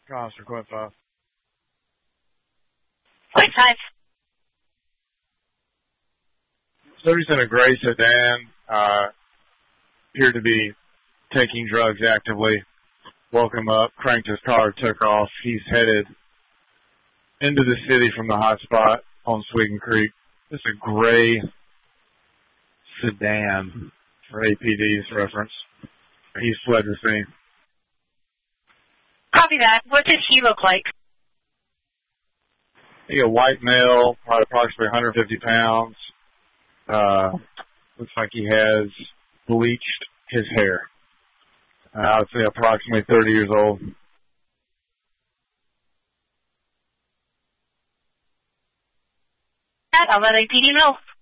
Officer Quint 5. Point 5. Somebody's in a gray sedan, appeared to be taking drugs actively. Woke him up, cranked his car, took off. He's headed into the city from the hot spot on Sweeten Creek. It's a gray sedan for APD's reference. He's fled the scene. Copy that. What did he look like? He a white male, probably approximately 150 pounds. Looks like he has bleached his hair. I would say approximately 30 years old. I'll let APD know.